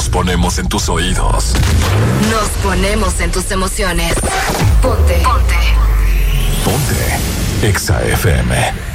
Nos ponemos en tus oídos. Nos ponemos en tus emociones. Ponte. Ponte Exa FM.